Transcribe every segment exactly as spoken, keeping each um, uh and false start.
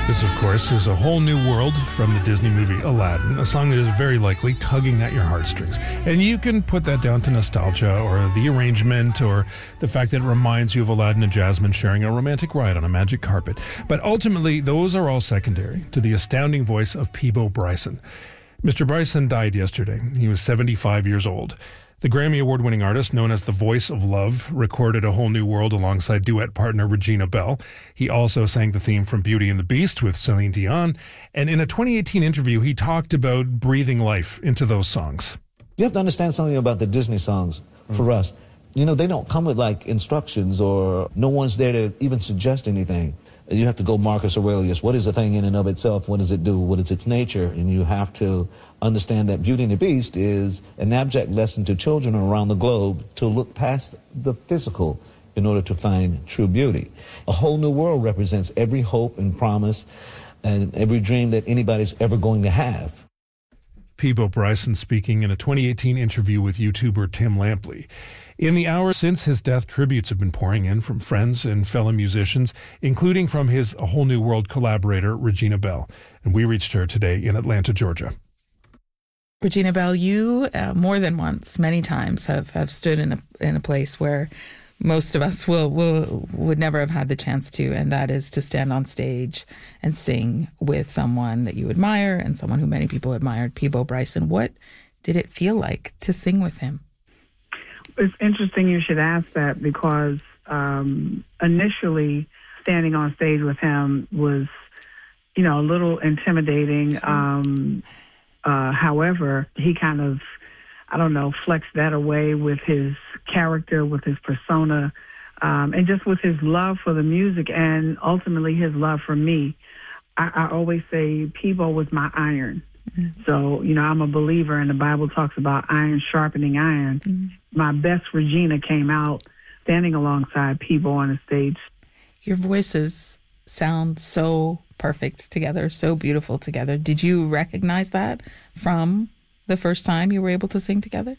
This, of course, is A Whole New World from the Disney movie Aladdin, a song that is very likely tugging at your heartstrings. And you can put that down to nostalgia or the arrangement or the fact that it reminds you of Aladdin and Jasmine sharing a romantic ride on a magic carpet. But ultimately, those are all secondary to the astounding voice of Peabo Bryson. Mister Bryson died yesterday. He was seventy-five years old. The Grammy Award-winning artist, known as the Voice of Love, recorded A Whole New World alongside duet partner Regina Belle. He also sang the theme from Beauty and the Beast with Celine Dion. And in a twenty eighteen interview, he talked about breathing life into those songs. You have to understand something about the Disney songs for mm-hmm. us. You know, they don't come with, like, instructions or no one's there to even suggest anything. You have to go Marcus Aurelius. What is a thing in and of itself? What does it do? What is its nature? And you have to understand that Beauty and the Beast is an abject lesson to children around the globe to look past the physical in order to find true beauty. A Whole New World represents every hope and promise and every dream that anybody's ever going to have. Peabo Bryson speaking in a twenty eighteen interview with YouTuber Tim Lampley. In the hours since his death, tributes have been pouring in from friends and fellow musicians, including from his A Whole New World collaborator, Regina Belle. And we reached her today in Atlanta, Georgia. Regina Belle, you uh, more than once, many times, have, have stood in a in a place where most of us will, will would never have had the chance to, and that is to stand on stage and sing with someone that you admire and someone who many people admired, Peabo Bryson. What did it feel like to sing with him? It's interesting you should ask that because um, initially standing on stage with him was, you know, a little intimidating. Um, uh, however, he kind of, I don't know, flexed that away with his character, with his persona, um, and just with his love for the music and ultimately his love for me. I, I always say Peabo was my iron. Mm-hmm. So, you know, I'm a believer, and the Bible talks about iron sharpening iron. Mm-hmm. My best Regina came out standing alongside Peabo on the stage. Your voices sound so perfect together, so beautiful together. Did you recognize that from the first time you were able to sing together?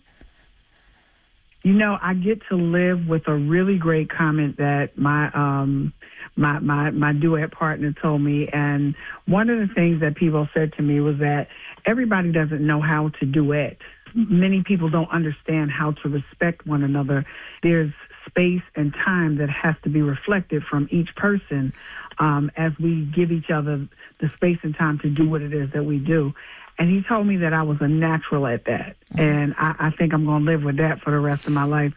You know, I get to live with a really great comment that my um, my, my my duet partner told me. And one of the things that Peabo said to me was that everybody doesn't know how to duet. Many people don't understand how to respect one another. There's space and time that has to be reflected from each person um, as we give each other the space and time to do what it is that we do. And he told me that I was a natural at that. And I, I think I'm going to live with that for the rest of my life.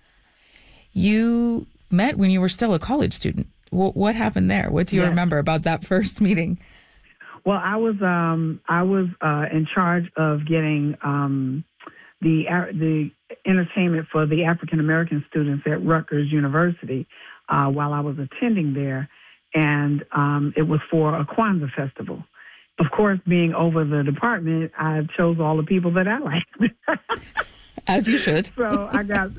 You met when you were still a college student. W- what happened there? What do you yes. remember about that first meeting? Well, I was um, I was uh, in charge of getting um, the uh, the entertainment for the African American students at Rutgers University uh, while I was attending there. And um, it was for a Kwanzaa festival. Of course, being over the department, I chose all the people that I liked. As you should. So I got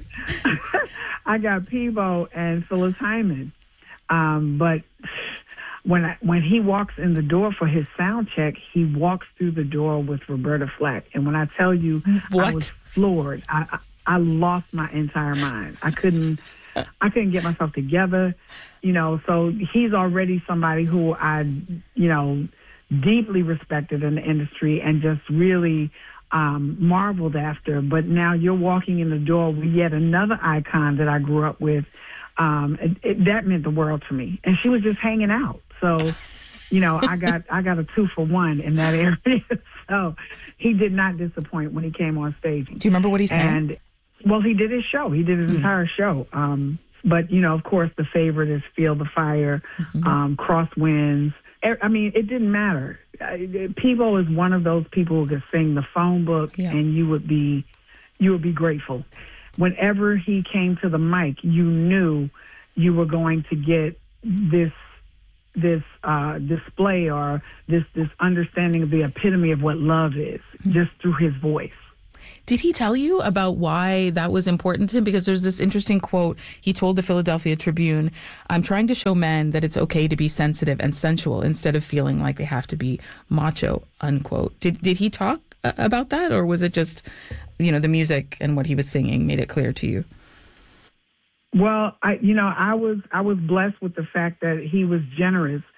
I got Peabo and Phyllis Hyman. Um, but when I, when he walks in the door for his sound check, he walks through the door with Roberta Flack. And when I tell you, what? I was floored. I, I I lost my entire mind. I couldn't I couldn't get myself together. You know, so he's already somebody who I, you know, deeply respected in the industry and just really um, marveled after. But now you're walking in the door with yet another icon that I grew up with. Um, it, it, that meant the world to me. And she was just hanging out. So, you know, I got I got a two for one in that area. So he did not disappoint when he came on stage. Do you remember what he said? And, well, he did his show. He did his mm. entire show. Um, but, you know, of course, the favorite is Feel the Fire, mm-hmm. um, Crosswinds. I mean, it didn't matter. Peabo is one of those people who could sing the phone book, yeah. and you would be, you would be grateful. Whenever he came to the mic, you knew you were going to get this, this uh, display or this this understanding of the epitome of what love is, mm-hmm. just through his voice. Did he tell you about why that was important to him? Because there's this interesting quote he told the Philadelphia Tribune, "I'm trying to show men that it's okay to be sensitive and sensual instead of feeling like they have to be macho," unquote. Did did he talk about that, or was it just, you know, the music and what he was singing made it clear to you? Well, I, you know, I was I was blessed with the fact that he was generous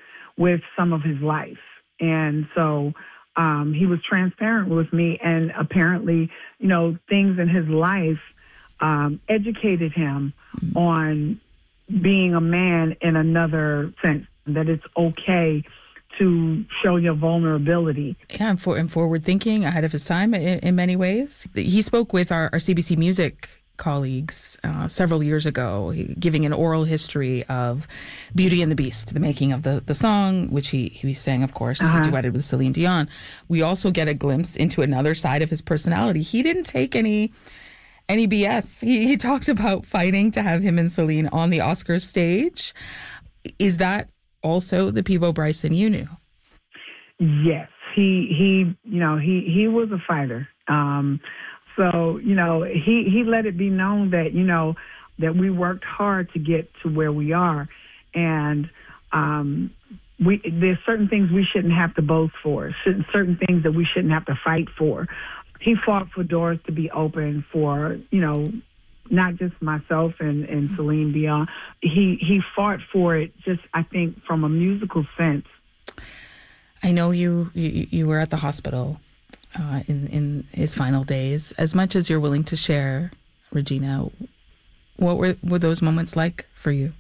with some of his life. And so um, he was transparent with me, and apparently, you know, things in his life um, educated him on being a man in another sense, that it's okay to show your vulnerability. Yeah, and, for, and forward thinking, ahead of his time in, in many ways. He spoke with our, our C B C Music colleagues uh, several years ago, giving an oral history of Beauty and the Beast, the making of the, the song, which he, he sang, of course, uh-huh. he duetted with Celine Dion. We also get a glimpse into another side of his personality. He didn't take any any B S. He, he talked about fighting to have him and Celine on the Oscars stage. Is that also the Peabo Bryson you knew? Yes. He, he you know, he, he was a fighter. Um So, you know, he, he let it be known that, you know, that we worked hard to get to where we are. And um, we there's certain things we shouldn't have to boast for, certain, certain things that we shouldn't have to fight for. He fought for doors to be open for, you know, not just myself and, and Celine Dion. He, he fought for it just, I think, from a musical sense. I know you, you, you were at the hospital Uh, in, in his final days. As much as you're willing to share, Regina, what were, were those moments like for you?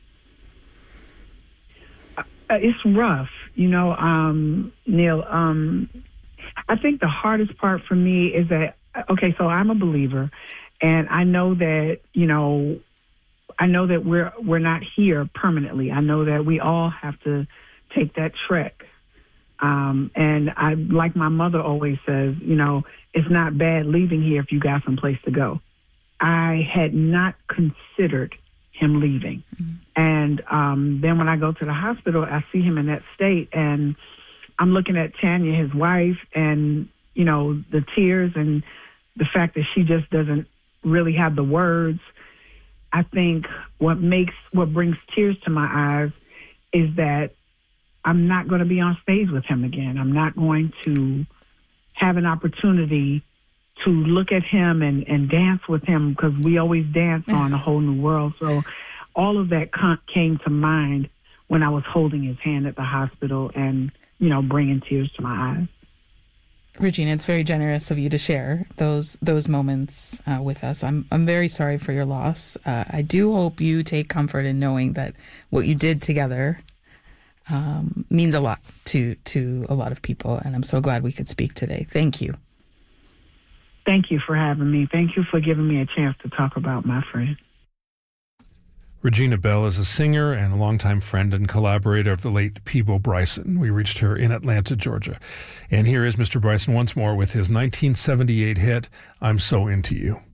Uh, it's rough, you know, um, Neil. Um, I think the hardest part for me is that, okay, so I'm a believer, and I know that, you know, I know that we're we're not here permanently. I know that we all have to take that trek. Um, and I, like my mother always says, you know, it's not bad leaving here if you got some place to go. I had not considered him leaving. Mm-hmm. And um, then when I go to the hospital, I see him in that state, and I'm looking at Tanya, his wife, and, you know, the tears and the fact that she just doesn't really have the words. I think what makes, what brings tears to my eyes is that I'm not going to be on stage with him again. I'm not going to have an opportunity to look at him and, and dance with him, because we always dance on A Whole New World. So all of that came to mind when I was holding his hand at the hospital and, you know, bringing tears to my eyes. Regina, it's very generous of you to share those those moments uh, with us. I'm I'm very sorry for your loss. Uh, I do hope you take comfort in knowing that what you did together Um, means a lot to to a lot of people, and I'm so glad we could speak today. Thank you. Thank you for having me. Thank you for giving me a chance to talk about my friend. Regina Belle is a singer and a longtime friend and collaborator of the late Peabo Bryson. We reached her in Atlanta, Georgia. And here is Mister Bryson once more with his nineteen seventy-eight hit, I'm So Into You.